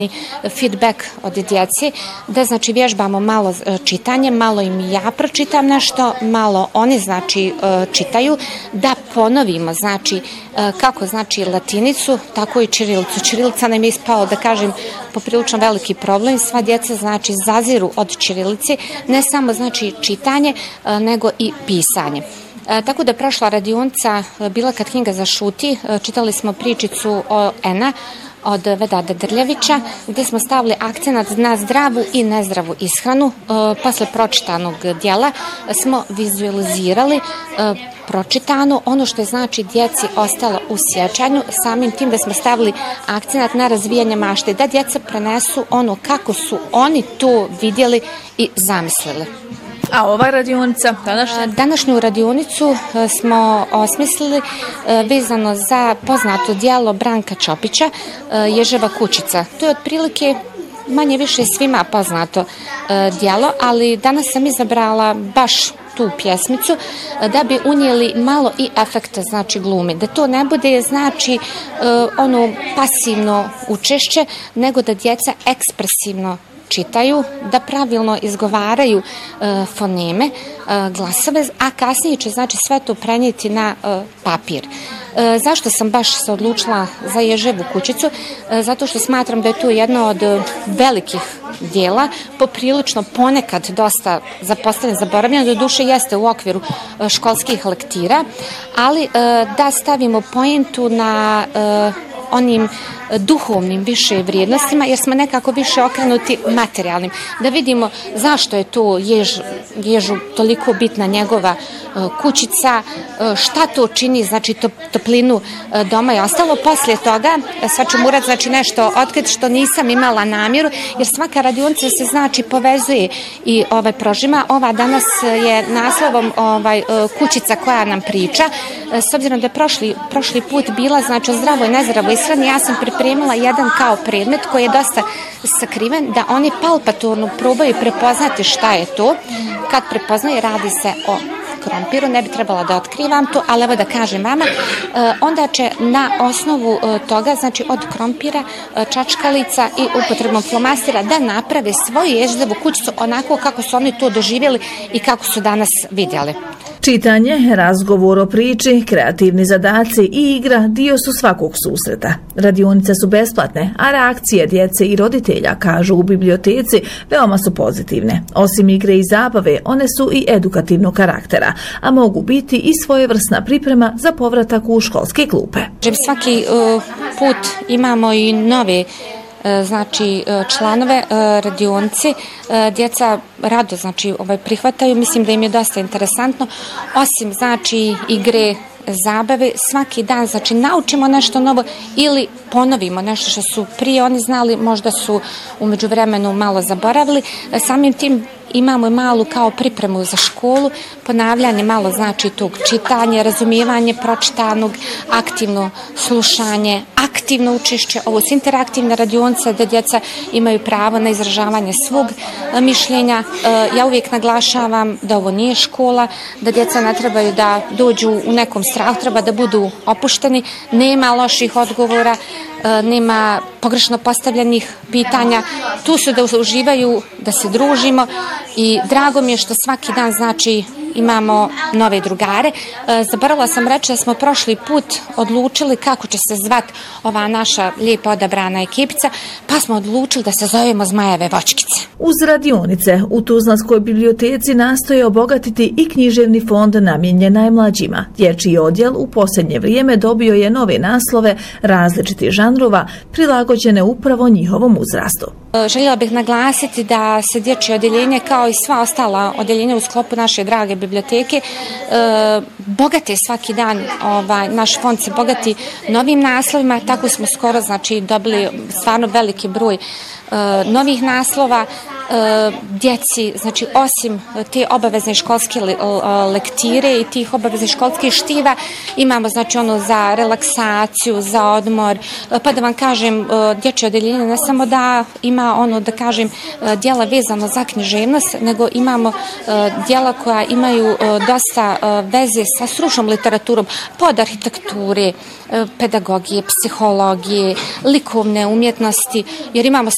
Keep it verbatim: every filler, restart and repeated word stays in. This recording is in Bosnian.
feedback od djeci, da znači vježbamo malo čitanje, malo im ja pročitam nešto, malo oni znači čitaju, da ponovimo znači kako znači latinicu, tako i ćirilicu. Ćirilica nam je ispao, da kažem, poprilično veliki problem. Sva djeca znači zaziru od ćirilice, ne samo znači čitanje, nego i pisanje. E, tako da prošla radionica bila kad knjiga zašuti, čitali smo pričicu o Ena od Vedada Drljevića, gdje smo stavili akcenat na zdravu i nezdravu ishranu. E, posle pročitanog dijela smo vizualizirali e, pročitano, ono što je znači djeci ostalo u sjećanju, samim tim da smo stavili akcenat na razvijanje mašte, da djeca prenesu ono kako su oni to vidjeli i zamislili. A ova radionica, današnja? Današnju radionicu smo osmislili vezano za poznato djelo Branka Čopića, Ježeva kućica. To je otprilike manje više svima poznato djelo, ali danas sam izabrala baš tu pjesmicu da bi unijeli malo i efekta znači glume, da to ne bude znači ono pasivno učešće, nego da djeca ekspresivno čitaju, da pravilno izgovaraju e, foneme, e, glasove, a kasnije će znači sve to prenijeti na e, papir. E, zašto sam baš se odlučila za Ježevu kućicu? E, zato što smatram da je to jedno od velikih dijela, poprilično ponekad dosta zapostavljeno, zaboravljeno, do duše jeste u okviru e, školskih lektira, ali e, da stavimo pojentu na e, onim duhovnim više vrijednostima, jer smo nekako više okrenuti materijalnim. Da vidimo zašto je to jež, ježu toliko bitna njegova kućica, šta to čini, znači top, toplinu doma i ostalo. Poslije toga, sad ću morat znači nešto otkriti što nisam imala namjeru, jer svaka radionica se znači povezuje i ovaj prožima. Ova danas je naslovom ovaj, kućica koja nam priča. S obzirom da je prošli, prošli put bila znači o zdravoj i nezdravoj ishrani, ja sam pripremila jedan kao predmet koji je dosta sakriven, da oni palpatorno probaju prepoznati šta je to. Kad prepoznaju, radi se o krompiru, ne bi trebala da otkrivam to, ali evo da kažem vama, e, onda će na osnovu e, toga, znači od krompira, e, čačkalica i upotrebom flomastera da naprave svoju Ježevu kućicu onako kako su oni to doživjeli i kako su danas vidjeli. Čitanje, razgovor o priči, kreativni zadaci i igra dio su svakog susreta. Radionice su besplatne, a reakcije djece i roditelja, kažu u biblioteci, veoma su pozitivne. Osim igre i zabave, one su i edukativnog karaktera, a mogu biti i svojevrsna priprema za povratak u školske klupe. Svaki uh, put imamo i nove znači članove radionice, djeca rado znači ovaj prihvataju, mislim da im je dosta interesantno, osim znači igre, zabave, svaki dan znači naučimo nešto novo ili ponovimo nešto što su prije oni znali, možda su u međuvremenu malo zaboravili. Samim tim imamo malu kao pripremu za školu, ponavljanje malo znači tog čitanja, razumijevanje pročitanog, aktivno slušanje, aktivno učešće. Ovo su interaktivne radionice gdje djeca imaju pravo na izražavanje svog mišljenja. Ja uvijek naglašavam da ovo nije škola, da djeca ne trebaju da dođu u nekom strahu, treba da budu opušteni, nema loših odgovora, nema pogrešno postavljenih pitanja, tu su da uživaju, da se družimo i drago mi je što svaki dan znači imamo nove drugare. Zaboravila sam reći da smo prošli put odlučili kako će se zvat ova naša lijepo odabrana ekipica, pa smo odlučili da se zovemo Zmajeve voćkice. Uz radionice u Tuzlanskoj biblioteci nastoje obogatiti i književni fond namijenjen najmlađima. Dječji odjel u posljednje vrijeme dobio je nove naslove različitih žanrova prilagođene upravo njihovom uzrastu. Željela bih naglasiti da se dječje odjeljenje kao i sva ostala odjeljenja u sklopu naše drage biblioteke e, bogate svaki dan, ovaj, naš fond se bogati novim naslovima, tako smo skoro znači dobili stvarno veliki broj e, novih naslova. Djeci, znači osim te obavezne školske lektire i tih obaveznih školskih štiva, imamo znači ono za relaksaciju, za odmor, pa da vam kažem, dječje odjeljenje ne samo da ima ono, da kažem, djela vezano za književnost, nego imamo djela koja imaju dosta veze sa stručnom literaturom, pod arhitekture, pedagogije, psihologije, likovne umjetnosti, jer imamo